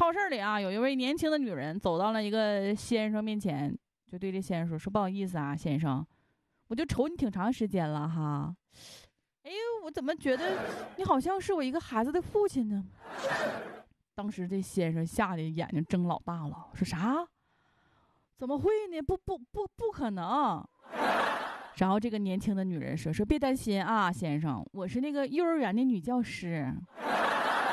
超市里啊，有一位年轻的女人走到了一个先生面前，就对这先生说不好意思啊，先生，我就瞅你挺长时间了哈，哎，我怎么觉得你好像是我一个孩子的父亲呢？当时这先生吓得眼睛睁老大了，说啥？怎么会呢？不可能。然后这个年轻的女人说别担心啊，先生，我是那个幼儿园的女教师。